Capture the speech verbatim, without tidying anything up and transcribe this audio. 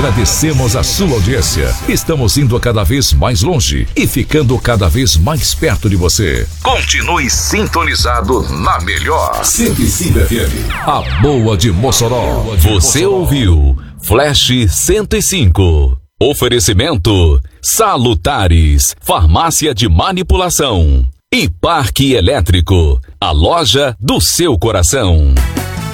Agradecemos a sua audiência. Estamos indo cada vez mais longe e ficando cada vez mais perto de você. Continue sintonizado na melhor cento e cinco F M, a boa de Mossoró. Você ouviu Flash cento e cinco. Oferecimento Salutares, farmácia de manipulação. E Parque Elétrico, a loja do seu coração.